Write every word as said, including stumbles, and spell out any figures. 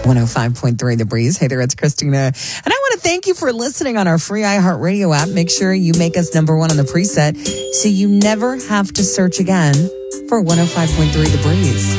one oh five point three The Breeze. Hey there, it's Christina. And I want to thank you for listening on our free iHeartRadio app. Make sure you make us number one on the preset so you never have to search again for one oh five point three The Breeze.